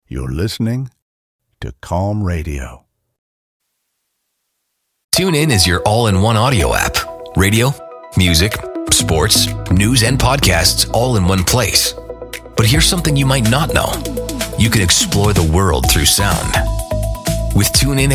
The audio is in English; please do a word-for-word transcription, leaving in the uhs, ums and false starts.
You're listening to Calm Radio. TuneIn is your all-in-one audio app. Radio, music, sports, news, and podcasts all in one place. But here's something you might not know. You can explore the world through sound. With TuneIn